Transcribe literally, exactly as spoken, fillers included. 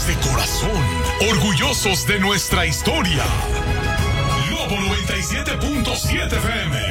Latinos de corazón, orgullosos de nuestra historia. Lobo noventa y siete punto siete F M,